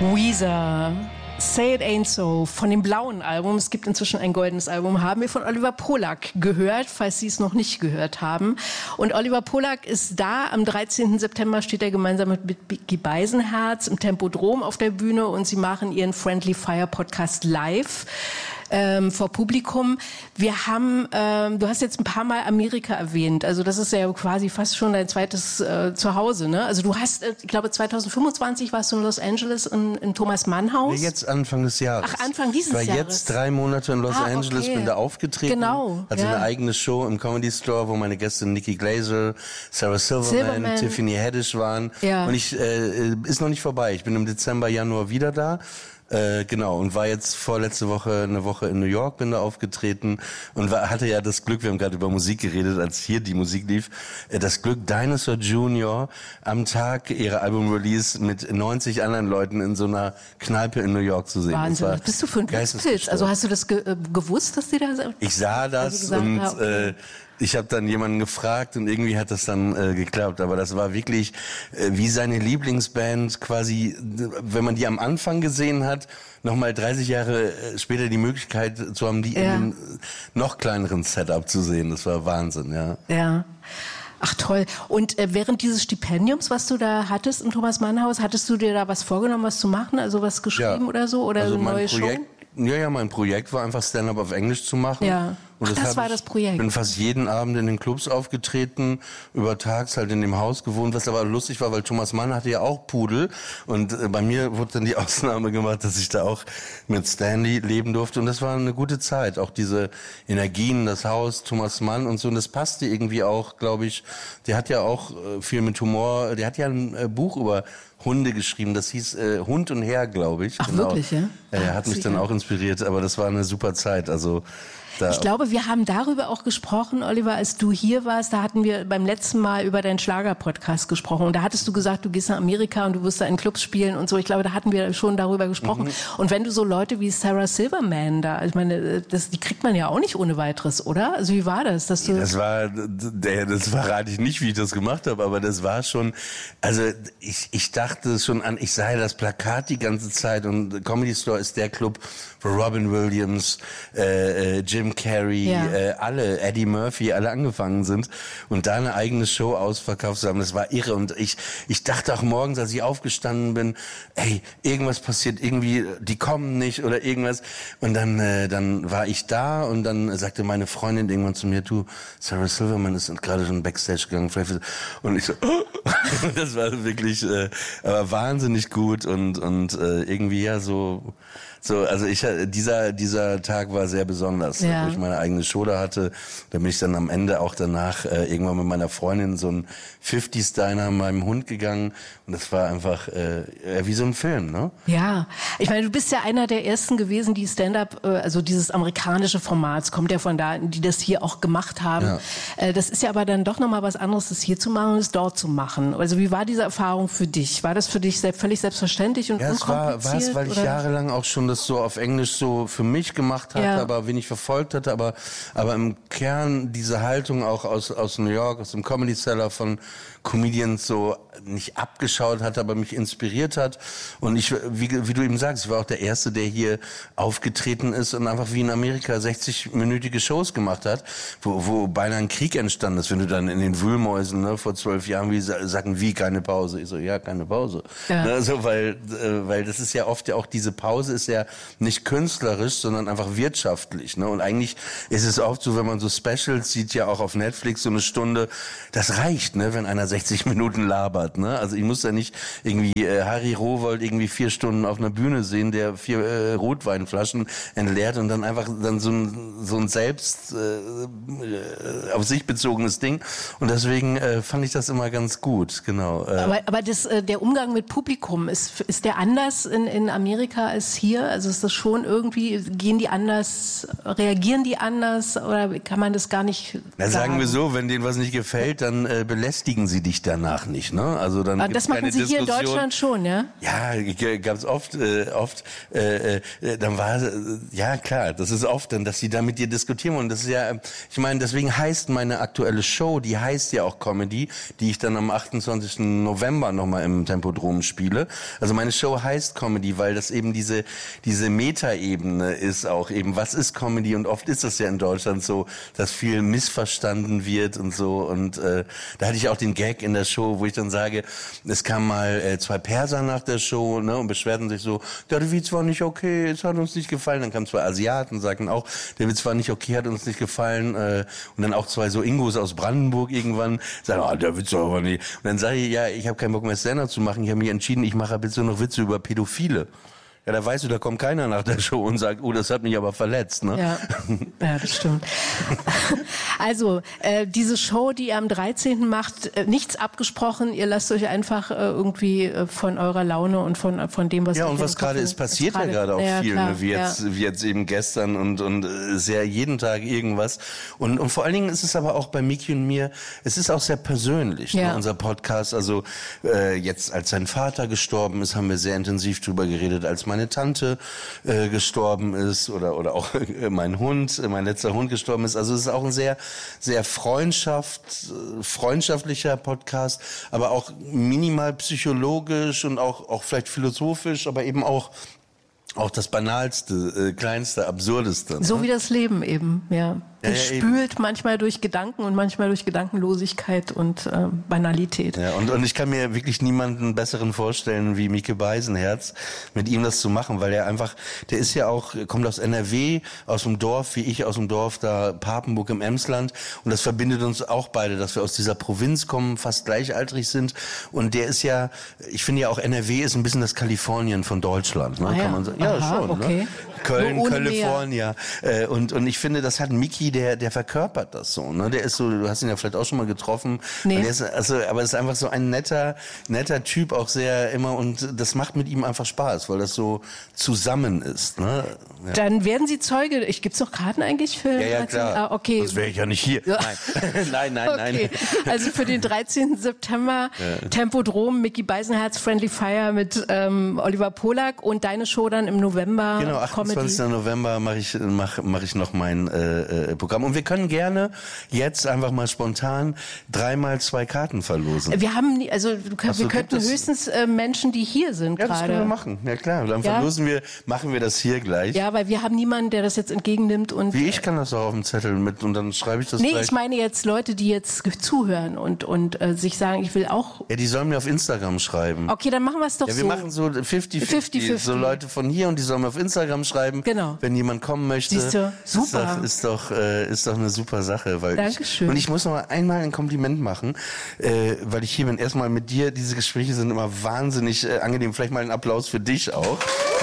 Weezer, Say It Ain't So, von dem blauen Album, es gibt inzwischen ein goldenes Album, haben wir von Oliver Polak gehört, falls Sie es noch nicht gehört haben. Und Oliver Polak ist da, am 13. September steht er gemeinsam mit Biggie Beisenherz im Tempodrom auf der Bühne und sie machen ihren Friendly Fire Podcast live. Vor Publikum. Wir haben, du hast jetzt ein paar Mal Amerika erwähnt, also das ist ja quasi fast schon dein zweites Zuhause, ne? Also du hast, ich glaube 2025 warst du in Los Angeles im Thomas Mann Haus. Jetzt Anfang des Jahres. Ach, Anfang dieses Jahres. Ich war jetzt 3 Monate in Los Angeles, bin da aufgetreten. Genau. Hatte eine eigene Show im Comedy Store, wo meine Gäste Nikki Glaser, Sarah Silverman, Tiffany Haddish waren. Ja. Und ist noch nicht vorbei. Ich bin im Dezember, Januar wieder da. Genau, und war jetzt vorletzte Woche eine Woche in New York, bin da aufgetreten und hatte ja das Glück, wir haben gerade über Musik geredet, als hier die Musik lief, das Glück, Dinosaur Jr. am Tag ihrer Album-Release mit 90 anderen Leuten in so einer Kneipe in New York zu sehen. Wahnsinn, was bist du für ein Glückspilz? Also hast du das gewusst, dass die da sind? Ich sah das und okay. Ich habe dann jemanden gefragt und irgendwie hat das dann geklappt. Aber das war wirklich wie seine Lieblingsband quasi, wenn man die am Anfang gesehen hat, nochmal 30 Jahre später die Möglichkeit zu haben, die in einem noch kleineren Setup zu sehen. Das war Wahnsinn, ja. Ja. Ach toll. Und während dieses Stipendiums, was du da hattest im Thomas Mann Haus, hattest du dir da was vorgenommen, was zu machen? Also was geschrieben oder so? Oder also eine neue Show? Ja, mein Projekt war einfach Stand-up auf Englisch zu machen. Ja. Und das war das Projekt. Ich bin fast jeden Abend in den Clubs aufgetreten, übertags halt in dem Haus gewohnt, was aber lustig war, weil Thomas Mann hatte ja auch Pudel und bei mir wurde dann die Ausnahme gemacht, dass ich da auch mit Stanley leben durfte und das war eine gute Zeit, auch diese Energien, das Haus, Thomas Mann und so und das passte irgendwie auch, glaube ich, der hat ja auch viel mit Humor, der hat ja ein Buch über Hunde geschrieben, das hieß Hund und Herr, glaube ich. Ach genau. Wirklich, ja? Er hat mich dann auch inspiriert, aber das war eine super Zeit, also ich glaube, wir haben darüber auch gesprochen, Oliver, als du hier warst. Da hatten wir beim letzten Mal über deinen Schlager-Podcast gesprochen. Und da hattest du gesagt, du gehst nach Amerika und du wirst da in Clubs spielen und so. Ich glaube, da hatten wir schon darüber gesprochen. Und wenn du so Leute wie Sarah Silverman da, ich meine, die kriegt man ja auch nicht ohne weiteres, oder? Also wie war das? Das verrate ich nicht, wie ich das gemacht habe, aber das war schon, also ich dachte schon an, ich sah das Plakat die ganze Zeit und Comedy Store ist der Club, wo Robin Williams, Jim Carrey, alle, Eddie Murphy, alle angefangen sind und da eine eigene Show ausverkauft zu haben, das war irre und ich dachte auch morgens, als ich aufgestanden bin, ey, irgendwas passiert, irgendwie, die kommen nicht oder irgendwas und dann war ich da und dann sagte meine Freundin irgendwann zu mir, du, Sarah Silverman ist gerade schon Backstage gegangen und ich so, das war wirklich aber wahnsinnig gut und irgendwie ja so, also dieser Tag war sehr besonders, wo ich meine eigene Show da hatte. Da bin ich dann am Ende auch danach irgendwann mit meiner Freundin in so einen 50s-Diner mit meinem Hund gegangen und das war einfach wie so ein Film, ne? Ja, ich meine, du bist ja einer der ersten gewesen, die Stand-up, also dieses amerikanische Formats, kommt ja von da, die das hier auch gemacht haben. Ja. Das ist ja aber dann doch nochmal was anderes, das hier zu machen und es dort zu machen. Also wie war diese Erfahrung für dich? War das für dich völlig selbstverständlich und unkompliziert? Ja, es war, weil ich jahrelang auch schon das so auf Englisch so für mich gemacht hatte, aber wenig verfolgt hatte, aber im Kern diese Haltung auch aus New York, aus dem Comedy Cellar von Comedians so nicht abgeschaut hat, aber mich inspiriert hat. Und ich, wie du eben sagst, ich war auch der Erste, der hier aufgetreten ist und einfach wie in Amerika 60-minütige Shows gemacht hat, wo beinahe ein Krieg entstanden ist, wenn du dann in den Wühlmäusen, ne, vor 12 Jahren, sagen, wie, keine Pause? Ich so, ja, keine Pause. Ja. Ne, so, weil das ist ja oft ja auch, diese Pause ist ja nicht künstlerisch, sondern einfach wirtschaftlich, ne? Und eigentlich ist es oft so, wenn man so Specials sieht, ja auch auf Netflix, so eine Stunde, das reicht, ne, wenn einer 60 Minuten labert, ne? Also ich muss ja nicht irgendwie Harry Rowohlt irgendwie 4 Stunden auf einer Bühne sehen, der 4 Rotweinflaschen entleert und dann einfach dann so ein selbst auf sich bezogenes Ding. Und deswegen fand ich das immer ganz gut, genau. Aber der Umgang mit Publikum, ist der anders in Amerika als hier? Also ist das schon irgendwie, gehen die anders, reagieren die anders oder kann man das gar nicht sagen wir so, wenn denen was nicht gefällt, dann belästigen sie dich danach nicht, ne? Also dann das machen Sie hier in Deutschland schon, ja? Ja, gab's oft, dann war, ja klar, das ist oft dann, dass sie da mit dir diskutieren wollen. Das ist ja, ich meine, deswegen heißt meine aktuelle Show, die heißt ja auch Comedy, die ich dann am 28. November nochmal im Tempodrom spiele. Also meine Show heißt Comedy, weil das eben diese Metaebene ist auch eben, was ist Comedy? Und oft ist das ja in Deutschland so, dass viel missverstanden wird und so. Und da hatte ich auch den Gag in der Show, wo ich dann sage, es kamen mal 2 Perser nach der Show, ne, und beschwerten sich so, der Witz war nicht okay, es hat uns nicht gefallen. Dann kamen 2 Asiaten und sagten auch, der Witz war nicht okay, hat uns nicht gefallen. Und dann auch 2 so Ingos aus Brandenburg irgendwann sagen, der Witz war aber nicht. Und dann sage ich, ja, ich habe keinen Bock mehr Stand-up zu machen. Ich habe mich entschieden, ich mache bitte noch Witze über Pädophile. Ja, da weißt du, da kommt keiner nach der Show und sagt, oh, das hat mich aber verletzt, ne? Ja, das stimmt. Also, diese Show, die ihr am 13. macht, nichts abgesprochen, ihr lasst euch einfach irgendwie von eurer Laune und von dem, was... Ja, und was gerade ist, passiert ja gerade auch viel, ne? wie jetzt eben gestern und ist ja jeden Tag irgendwas. Und vor allen Dingen ist es aber auch bei Miki und mir, es ist auch sehr persönlich, ne? Unser Podcast. Also jetzt, als sein Vater gestorben ist, haben wir sehr intensiv drüber geredet, als meine Tante gestorben ist oder auch mein letzter Hund gestorben ist. Also es ist auch ein sehr, sehr freundschaftlicher Podcast, aber auch minimal psychologisch und auch vielleicht philosophisch, aber eben auch das Banalste, Kleinste, Absurdeste. So wie das Leben eben, ja. Gespült manchmal durch Gedanken und manchmal durch Gedankenlosigkeit und Banalität. Ja, und ich kann mir wirklich niemanden besseren vorstellen wie Mieke Beisenherz, mit ihm das zu machen, weil er einfach, der ist ja auch, kommt aus NRW, aus dem Dorf, wie ich aus dem Dorf da, Papenburg im Emsland, und das verbindet uns auch beide, dass wir aus dieser Provinz kommen, fast gleichaltrig sind, und der ist ja, ich finde ja auch NRW ist ein bisschen das Kalifornien von Deutschland, ne? Kann man sagen. Ja, aha, schon, okay. Ne? Köln, California. Und ich finde, das hat Micky, der verkörpert das so, ne? Der ist so, du hast ihn ja vielleicht auch schon mal getroffen. Nee. Aber ist einfach so ein netter Typ, auch sehr immer, und das macht mit ihm einfach Spaß, weil das so zusammen ist, ne? Ja. Dann werden Sie Zeuge. Gibt's noch Karten eigentlich für? Ja, klar. Okay. Sonst wäre ich ja nicht hier. Ja. Nein. Okay. Also für den 13. September Tempodrom, Micky Beisenherz, Friendly Fire mit Oliver Polak und deine Show dann im November. Genau, 28. November mache ich noch mein Programm. Und wir können gerne jetzt einfach mal spontan 3x2 Karten verlosen. Wir könnten höchstens Menschen, die hier sind gerade. Ja, das können wir machen. Ja klar, dann machen wir das hier gleich. Ja, weil wir haben niemanden, der das jetzt entgegennimmt. Und wie, ich kann das auch auf dem Zettel mit und dann schreibe ich das gleich. Nee, ich meine jetzt Leute, die jetzt zuhören und sich sagen, ich will auch... Ja, die sollen mir auf Instagram schreiben. Okay, dann machen wir es doch so. Ja, wir machen so 50-50. So Leute von hier und die sollen mir auf Instagram schreiben, genau, wenn jemand kommen möchte. Siehst du, super. Ist doch eine super Sache. Weil Dankeschön. Und ich muss noch einmal ein Kompliment machen, weil ich hier bin. Erstmal mit dir, diese Gespräche sind immer wahnsinnig angenehm. Vielleicht mal einen Applaus für dich auch.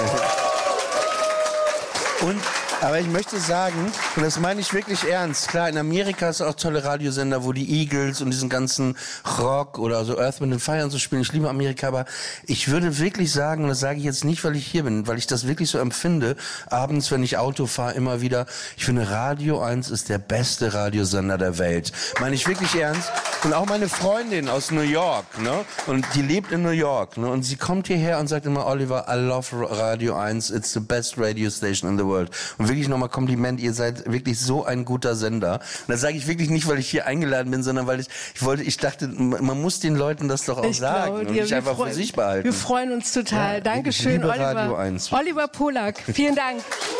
Aber ich möchte sagen, und das meine ich wirklich ernst, klar, in Amerika ist auch tolle Radiosender, wo die Eagles und diesen ganzen Rock oder so Earth, Wind & Fire und so spielen. Ich liebe Amerika, aber ich würde wirklich sagen, und das sage ich jetzt nicht, weil ich hier bin, weil ich das wirklich so empfinde, abends, wenn ich Auto fahre, immer wieder, ich finde Radio 1 ist der beste Radiosender der Welt. Meine ich wirklich ernst. Und auch meine Freundin aus New York, ne? Und die lebt in New York, ne? Und sie kommt hierher und sagt immer, Oliver, I love Radio 1, it's the best radio station in the world. Und wirklich nochmal Kompliment, ihr seid wirklich so ein guter Sender. Und das sage ich wirklich nicht, weil ich hier eingeladen bin, sondern weil ich dachte, man muss den Leuten das doch auch sagen und nicht einfach für sich behalten. Wir freuen uns total. Dankeschön, Oliver. Radio 1. Oliver Polak, vielen Dank.